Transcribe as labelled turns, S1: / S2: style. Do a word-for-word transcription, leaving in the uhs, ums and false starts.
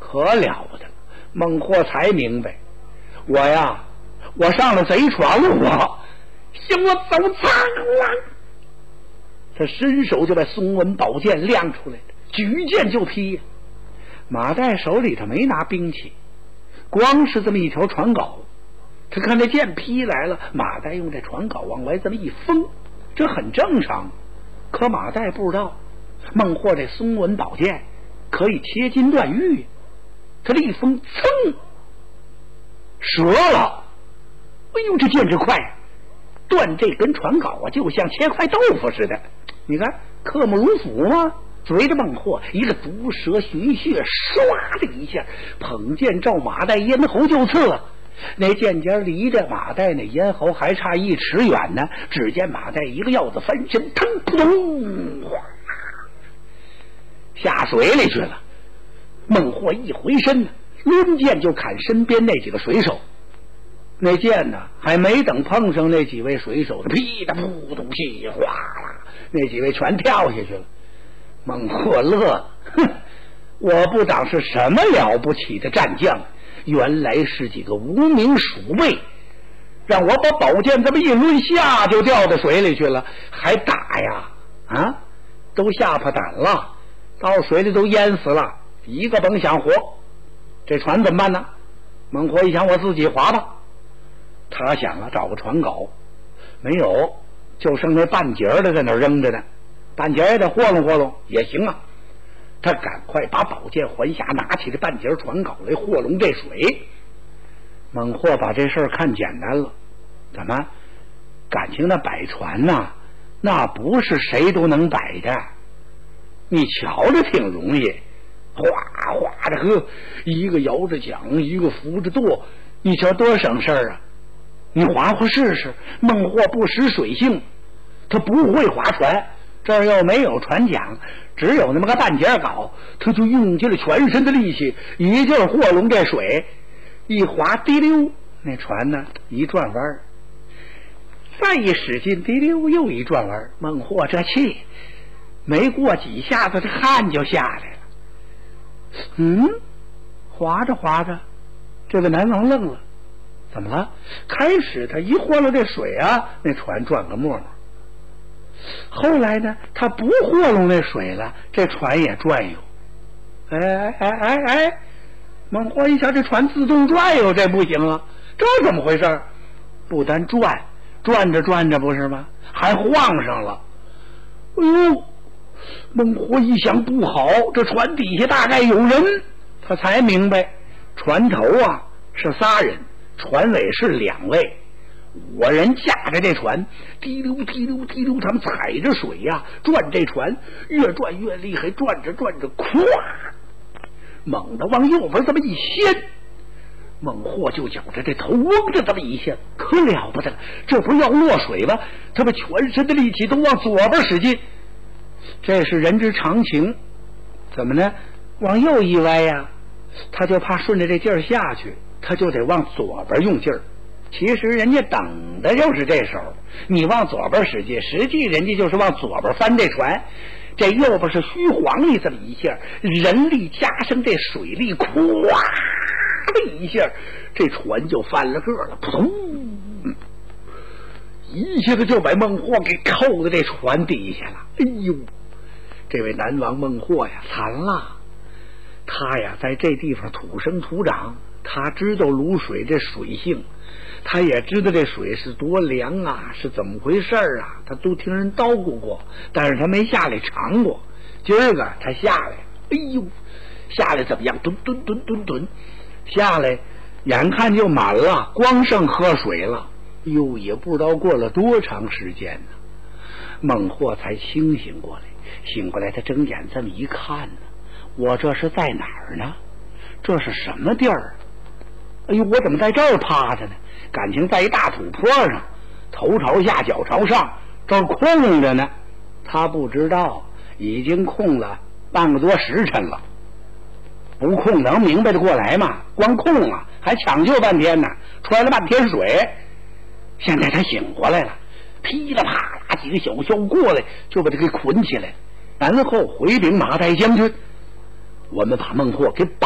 S1: 可了不得了。孟获才明白，我呀，我上了贼船了，我行，我走苍了。他伸手就把松纹宝剑亮出来了，举剑就劈。马岱手里头没拿兵器，光是这么一条船镐。他看这剑劈来了，马岱用这船镐往外这么一封，这很正常。可马岱不知道，孟获这松纹宝剑可以切金断玉，他这一封，噌，折了。哎呦，这剑之快，断这根船镐啊，就像切块豆腐似的。你看，克木如斧吗？随着孟获一个毒蛇寻血，唰的一下捧剑照马岱咽喉就刺。那剑尖离着马岱那咽喉还差一尺远呢，只见马岱一个鹞子翻身，腾扑通，哗，下水里去了。孟获一回身，抡剑就砍身边那几个水手。那剑呢，还没等碰上那几位水手，噼的扑通稀哗啦，那几位全跳下去了。孟获乐了，哼，我不当是什么了不起的战将，原来是几个无名鼠辈，让我把宝剑这么一抡下就掉到水里去了，还打呀？啊，都吓破胆了，到水里都淹死了，一个甭想活。这船怎么办呢？孟获一想，我自己划吧。他想了，找个船镐，没有，就剩那半截的在那扔着呢，半截也得和弄和弄也行啊。他赶快把宝剑还下，拿起这半截船镐来和弄这水。孟获把这事儿看简单了，怎么？感情那摆船呐、啊，那不是谁都能摆的。你瞧着挺容易，哗哗的呵，一个摇着桨，一个扶着舵，你瞧多省事儿啊！你划划试试。孟获不识水性，他不会划船，这儿又没有船桨，只有那么个半截镐，他就用尽了全身的力气，一劲儿和拢这水，一划，滴溜，那船呢一转弯，再一使劲，滴溜又一转弯。孟获这气没过几下子，这汗就下来了。嗯，划着划着，这个南王愣了，怎么了？开始他一和了这水啊，那船转个沫沫。后来呢，他不和弄那水了，这船也转悠。哎哎哎哎哎！孟获一瞧，这船自动转悠，这不行啊！这怎么回事？不但转，转着转着不是吗？还晃上了。哎呦！孟获一想不好，这船底下大概有人，他才明白，船头啊是仨人，船尾是两位。五个人驾着这船，滴溜滴溜滴溜，他们踩着水呀、啊，转这船，越转越厉害，转着转着，咵，猛地往右边这么一掀，孟获就觉着这头嗡着这么一下，可了不得了，这不是要落水吗？他把全身的力气都往左边使劲，这是人之常情。怎么呢？往右一歪呀，他就怕顺着这劲儿下去，他就得往左边用劲儿。其实人家等的就是这手，你往左边使劲，实际人家就是往左边翻这船，这右边是虚晃你这么一下，人力加上这水力，咵的一下，这船就翻了个了，扑通，一下子就把孟获给扣在这船底下了。哎呦，这位南王孟获呀，惨了！他呀，在这地方土生土长，他知道卤水这水性，他也知道这水是多凉啊，是怎么回事啊，他都听人叨咕过，但是他没下来尝过。今儿个他下来，哎呦，下来怎么样？吨吨吨吨吨，下来眼看就满了，光剩喝水了。哟，也不知道过了多长时间呢，孟获才清醒过来。醒过来，他睁眼这么一看呢，我这是在哪儿呢？这是什么地儿？哎呦，我怎么在这儿趴着呢？感情在一大土坡上，头朝下脚朝上，这儿空着呢。他不知道已经空了半个多时辰了，不空能明白得过来吗？光空啊还抢救半天呢，穿了半天水。现在他醒过来了，噼里啪啦几个小校过来就把他给捆起来，然后回禀马岱将军，我们把孟获给绑